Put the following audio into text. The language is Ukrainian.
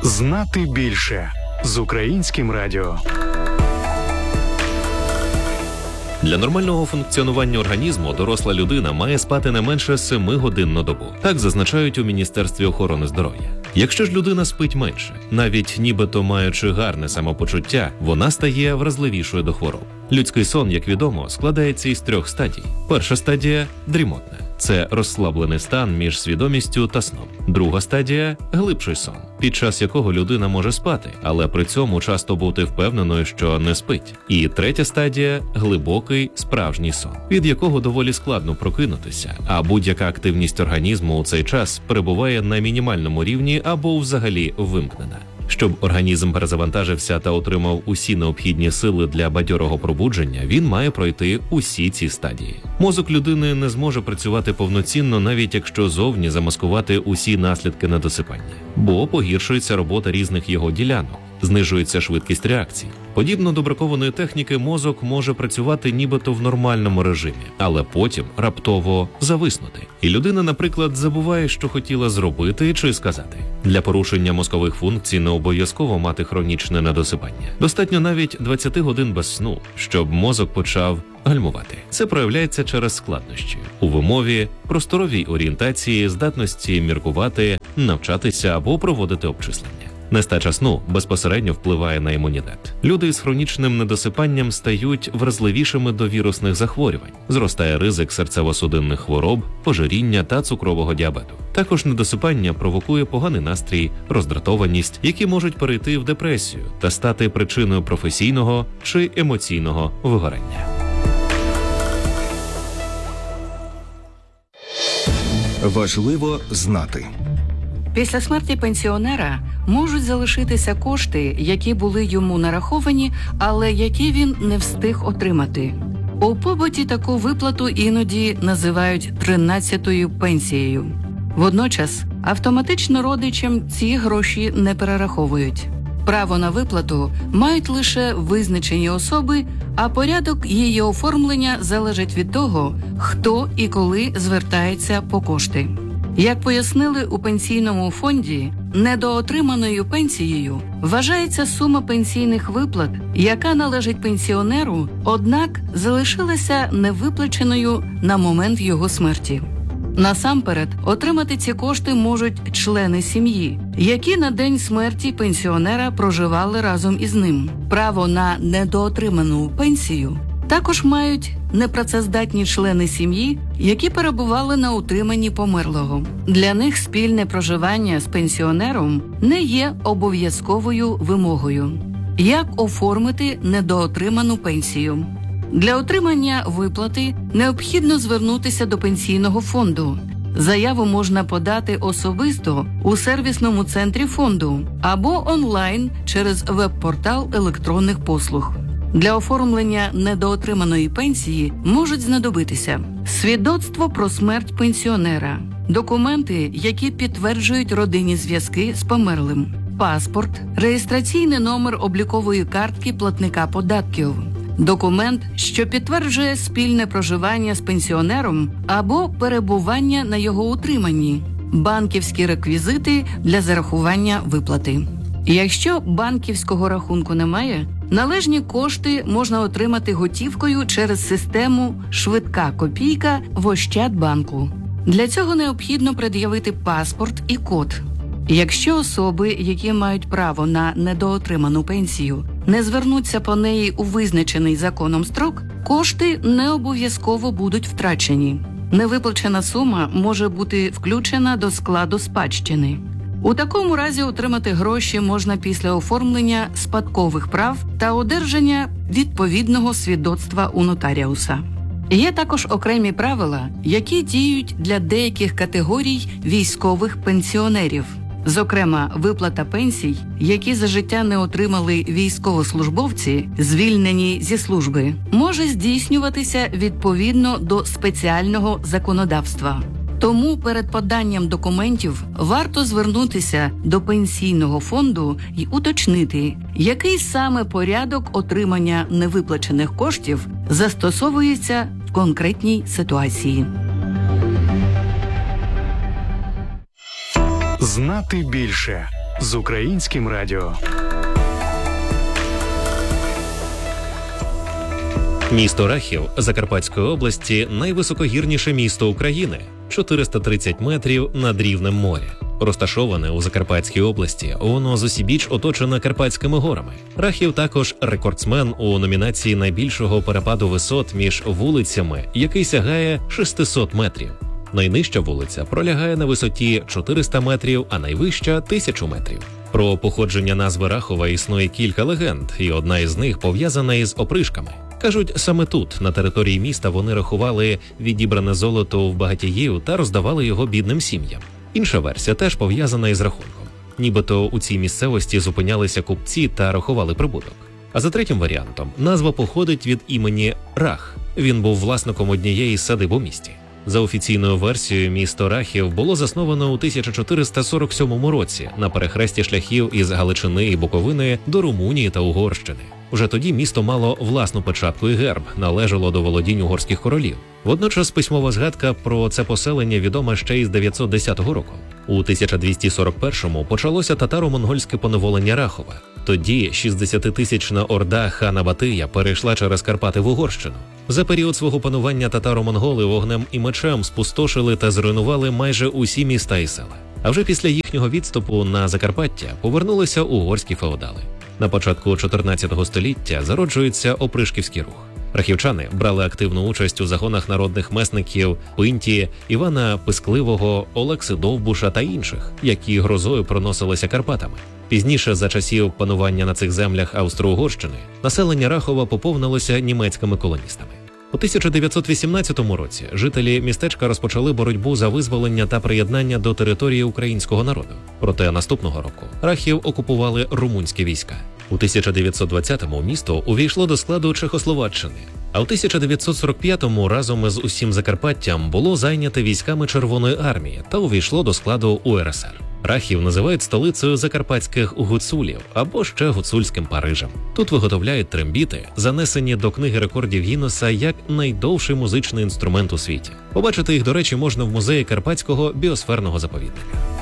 Знати більше з Українським радіо. Для нормального функціонування організму доросла людина має спати не менше 7 годин на добу. Так зазначають у Міністерстві охорони здоров'я. Якщо ж людина спить менше, навіть нібито маючи гарне самопочуття, вона стає вразливішою до хвороб. Людський сон, як відомо, складається із 3 стадій. Перша стадія – дрімотна. Це розслаблений стан між свідомістю та сном. Друга стадія – глибший сон, під час якого людина може спати, але при цьому часто бути впевненою, що не спить. І третя стадія – глибокий, справжній сон, від якого доволі складно прокинутися, а будь-яка активність організму у цей час перебуває на мінімальному рівні або взагалі вимкнена. Щоб організм перезавантажився та отримав усі необхідні сили для бадьорого пробудження, він має пройти усі ці стадії. Мозок людини не зможе працювати повноцінно, навіть якщо зовні замаскувати усі наслідки недосипання, бо погіршується робота різних його ділянок, знижується швидкість реакцій. Подібно до бракованої техніки, мозок може працювати нібито в нормальному режимі, але потім раптово зависнути. І людина, наприклад, забуває, що хотіла зробити чи сказати. Для порушення мозкових функцій не обов'язково мати хронічне недосипання. Достатньо навіть 20 годин без сну, щоб мозок почав гальмувати. Це проявляється через складнощі у вимові, просторовій орієнтації, здатності міркувати, навчатися або проводити обчислення. Нестача сну безпосередньо впливає на імунітет. Люди з хронічним недосипанням стають вразливішими до вірусних захворювань. Зростає ризик серцево-судинних хвороб, ожиріння та цукрового діабету. Також недосипання провокує поганий настрій, роздратованість, які можуть перейти в депресію та стати причиною професійного чи емоційного вигорання. Важливо знати. Після смерті пенсіонера можуть залишитися кошти, які були йому нараховані, але які він не встиг отримати. У побуті таку виплату іноді називають 13-ю пенсією. Водночас автоматично родичам ці гроші не перераховують. Право на виплату мають лише визначені особи, а порядок її оформлення залежить від того, хто і коли звертається по кошти. Як пояснили у пенсійному фонді, недоотриманою пенсією вважається сума пенсійних виплат, яка належить пенсіонеру, однак залишилася невиплаченою на момент його смерті. Насамперед, отримати ці кошти можуть члени сім'ї, які на день смерті пенсіонера проживали разом із ним. Право на недоотриману пенсію також мають непрацездатні члени сім'ї, які перебували на утриманні померлого. Для них спільне проживання з пенсіонером не є обов'язковою вимогою. Як оформити недоотриману пенсію? Для отримання виплати необхідно звернутися до пенсійного фонду. Заяву можна подати особисто у сервісному центрі фонду або онлайн через веб-портал електронних послуг. Для оформлення недоотриманої пенсії можуть знадобитися свідоцтво про смерть пенсіонера, документи, які підтверджують родинні зв'язки з померлим, паспорт, реєстраційний номер облікової картки платника податків, документ, що підтверджує спільне проживання з пенсіонером або перебування на його утриманні, банківські реквізити для зарахування виплати. Якщо банківського рахунку немає, належні кошти можна отримати готівкою через систему «Швидка копійка» в Ощадбанку. Для цього необхідно пред'явити паспорт і код. Якщо особи, які мають право на недоотриману пенсію, не звернуться по неї у визначений законом строк, кошти не обов'язково будуть втрачені. Невиплачена сума може бути включена до складу спадщини. У такому разі отримати гроші можна після оформлення спадкових прав та одержання відповідного свідоцтва у нотаріуса. Є також окремі правила, які діють для деяких категорій військових пенсіонерів. Зокрема, виплата пенсій, які за життя не отримали військовослужбовці, звільнені зі служби, може здійснюватися відповідно до спеціального законодавства. Тому перед поданням документів варто звернутися до пенсійного фонду і уточнити, який саме порядок отримання невиплачених коштів застосовується в конкретній ситуації. Знати більше з українським радіо. Місто Рахів Закарпатської області – найвисокогірніше місто України – 430 метрів над рівнем моря. Розташоване у Закарпатській області, воно зусібіч оточене Карпатськими горами. Рахів також рекордсмен у номінації найбільшого перепаду висот між вулицями, який сягає 600 метрів. Найнижча вулиця пролягає на висоті 400 метрів, а найвища – 1000 метрів. Про походження назви Рахова існує кілька легенд, і одна із них пов'язана із опришками. Кажуть, саме тут, на території міста, вони рахували відібране золото в багатіїв та роздавали його бідним сім'ям. Інша версія теж пов'язана із рахунком. Нібито у цій місцевості зупинялися купці та рахували прибуток. А за третім варіантом, назва походить від імені Рах. Він був власником однієї з садиб у місті. За офіційною версією, місто Рахів було засновано у 1447 році на перехресті шляхів із Галичини і Буковини до Румунії та Угорщини. Уже тоді місто мало власну печатку і герб, належало до володінь угорських королів. Водночас письмова згадка про це поселення відома ще із 910 року. У 1241-му почалося татаро-монгольське поневолення Рахова. Тоді 60-тисячна орда хана Батия перейшла через Карпати в Угорщину. За період свого панування татаро-монголи вогнем і мечем спустошили та зруйнували майже усі міста і села. А вже після їхнього відступу на Закарпаття повернулися угорські феодали. На початку 14 століття зароджується опришківський рух. Рахівчани брали активну участь у загонах народних месників Пинті, Івана Пискливого, Олекси Довбуша та інших, які грозою проносилися Карпатами. Пізніше, за часів панування на цих землях Австро-Угорщини, населення Рахова поповнилося німецькими колоністами. У 1918 році жителі містечка розпочали боротьбу за визволення та приєднання до території українського народу. Проте наступного року Рахів окупували румунські війська. У 1920-му місто увійшло до складу Чехословаччини, а у 1945-му разом із усім Закарпаттям було зайняте військами Червоної армії та увійшло до складу УРСР. Рахів називають столицею закарпатських гуцулів або ще гуцульським Парижем. Тут виготовляють трембіти, занесені до книги рекордів Гіннеса як найдовший музичний інструмент у світі. Побачити їх, до речі, можна в музеї Карпатського біосферного заповідника.